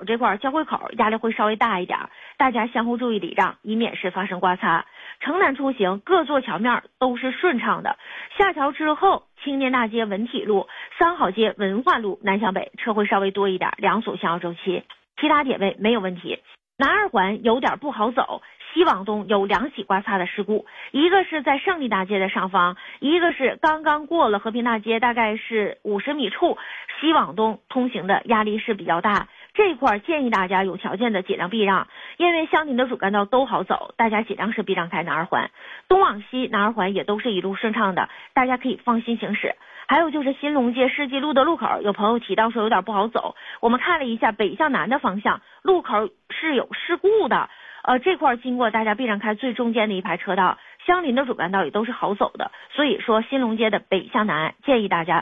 这块交汇口压力会稍微大一点，大家相互注意礼让，以免是发生刮擦。城南出行各座桥面都是顺畅的，下桥之后，青年大街文体路、三好街文化路南向北车会稍微多一点，两组相要周期，其他点位没有问题。南二环有点不好走，西往东有2起刮擦的事故，一个是在胜利大街的上方，一个是刚刚过了和平大街，大概是50米处，西往东通行的压力是比较大。这一块建议大家有条件的尽量避让，因为相邻的主干道都好走，大家尽量是避让开南二环。东往西南二环也都是一路顺畅的，大家可以放心行驶。还有就是新龙街世纪路的路口，有朋友提到说有点不好走，我们看了一下北向南的方向，路口是有事故的，这块经过大家避让开最中间的一排车道，相邻的主干道也都是好走的，所以说新龙街的北向南建议大家